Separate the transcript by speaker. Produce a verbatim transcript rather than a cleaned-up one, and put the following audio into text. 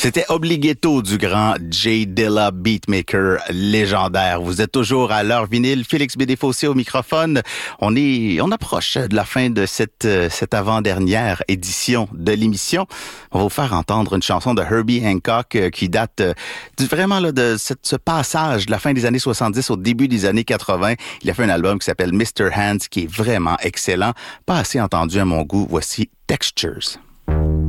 Speaker 1: C'était Obligato du grand Jay Dilla, beatmaker légendaire. Vous êtes toujours à l'heure vinyle. Félix Bédéfossé au microphone. On est, on approche de la fin de cette, cette avant-dernière édition de l'émission. On va vous faire entendre une chanson de Herbie Hancock qui date du, vraiment là, de cette, ce passage de la fin des années soixante-dix au début des années quatre-vingts. Il a fait un album qui s'appelle mister Hands qui est vraiment excellent. Pas assez entendu à mon goût. Voici Textures.